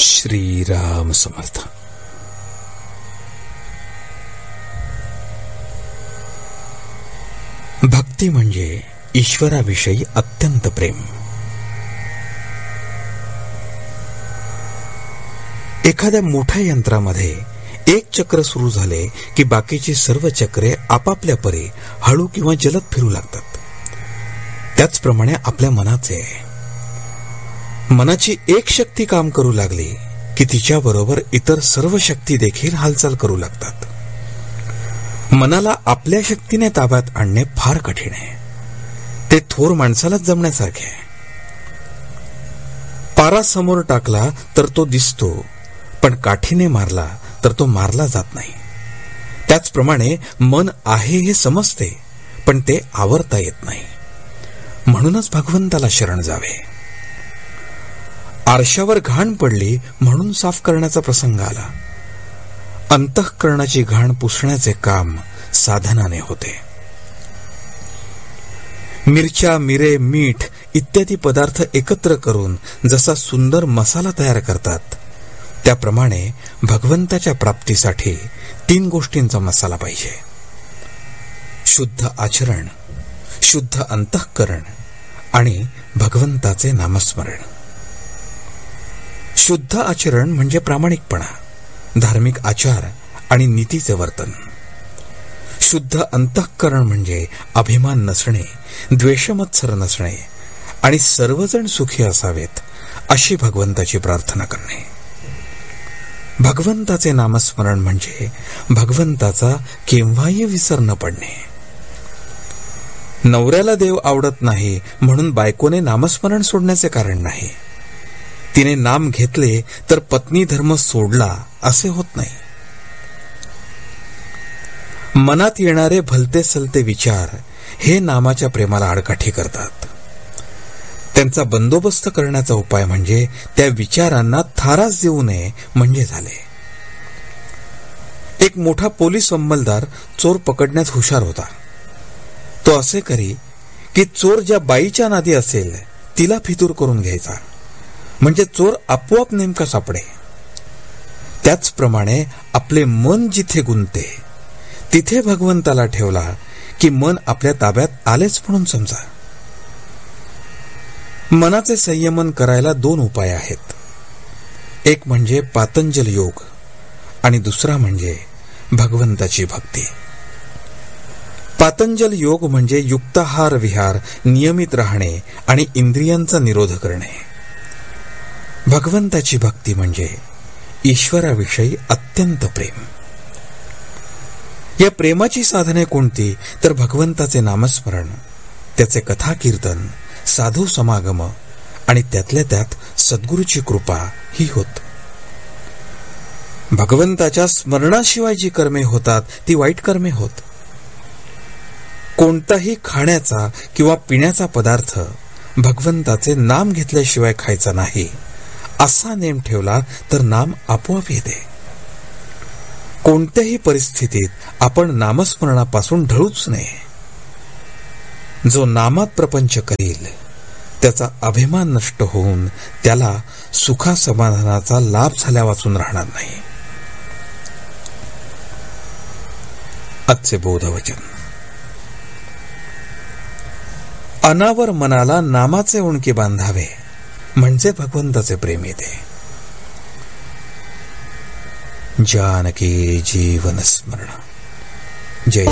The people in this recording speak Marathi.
श्रीराम समर्थ. भक्ती म्हणजे ईश्वराविषयी अत्यंत प्रेम. एखाद्या मोठ्या यंत्रामध्ये एक चक्र सुरू झाले की बाकीची सर्व चक्रे आपापल्या परी हळू किंवा जलद फिरू लागतात. त्याचप्रमाणे आपल्या मनाची एक शक्ती काम करू लागली की तिच्याबरोबर इतर सर्व शक्ती देखील हालचाल करू लागतात. मनाला आपल्या शक्तीने ताब्यात आणणे फार कठीण आहे. ते थोर माणसालाच जमण्यासारखे आहे. पारा समोर टाकला तर तो दिसतो, पण काठीने मारला तर तो मारला जात नाही. त्याचप्रमाणे मन आहे हे समजते, पण ते आवरता येत नाही. म्हणूनच भगवंताला शरण जावे. आरशावर घाण पडली म्हणून साफ करण्याचा प्रसंग आला. अंतःकरणाची घाण पुसण्याचे काम साधनाने होते. मिरच्या, मिरे, मीठ इत्यादी पदार्थ एकत्र करून जसा सुंदर मसाला तयार करतात, त्याप्रमाणे भगवंताच्या प्राप्तीसाठी 3 गोष्टींचा मसाला पाहिजे: शुद्ध आचरण, शुद्ध अंतःकरण आणि भगवंताचे नामस्मरण. शुद्ध आचरण म्हणजे प्रामाणिकपणा, धार्मिक आचार आणि नीतीचे वर्तन. शुद्ध अंतःकरण म्हणजे अभिमान नसणे, द्वेषमत्सर नसणे आणि सर्वजण सुखी असावेत अशी भगवंताची प्रार्थना करणे. भगवंताचे नामस्मरण म्हणजे भगवंताचा केव्हाही विसर न पडणे. नवऱ्याला देव आवडत नाही म्हणून बायकोने नामस्मरण सोडण्याचे कारण नाही. तिने नाम घेतले तर पत्नी धर्म सोडला असे होत नाही. मनात येणारे भलते सलते विचार हे नामाच्या प्रेमाला आडकाठी करतात. त्यांचा बंदोबस्त करण्याचा उपाय म्हणजे त्या विचारांना थारास देऊ नये म्हणजे झाले. एक मोठा पोलीस अंमलदार चोर पकडण्यात हुशार होता. तो असे करी की चोर ज्या बाईच्या नादी असेल तिला फितूर करून घ्यायचा, म्हणजे चोर आपोआप नेमका सापडे. त्याचप्रमाणे आपले मन जिथे गुंते तिथे भगवंताला ठेवला की मन आपल्या ताब्यात आलेच म्हणून समजा. मनाचे संयमन करायला 2 उपाय आहेत. एक म्हणजे पातंजल योग आणि दुसरा म्हणजे भगवंताची भक्ती. पातंजल योग म्हणजे युक्ताहार विहार, नियमित राहणे आणि इंद्रियांचा निरोध करणे. भगवंताची भक्ती म्हणजे ईश्वराविषयी अत्यंत प्रेम. या प्रेमाची साधने कोणती तर भगवंताचे नामस्मरण, त्याचे कथा कीर्तन, साधू समागम आणि त्यातल्या त्यात सद्गुरूची कृपा ही होत. भगवंताच्या स्मरणाशिवाय जी कर्मे होतात ती वाईट कर्मे होत. कोणताही खाण्याचा किंवा पिण्याचा पदार्थ भगवंताचे नाम घेतल्याशिवाय खायचा नाही असा नेम ठेवला तर नाम आपोआप येते. कोणत्याही परिस्थितीत आपण नामस्मरणापासून ढळूच नये. जो नामात प्रपंच करील त्याचा अभिमान नष्ट होऊन त्याला सुखा समाधानाचा लाभ झाल्या वाचून राहणार नाही. आजचे बोधवचन: अनावर मनाला नामाचे उणके बांधावे म्हणजे भगवंताचे प्रेम येते. जानकी जीवन स्मरण. जय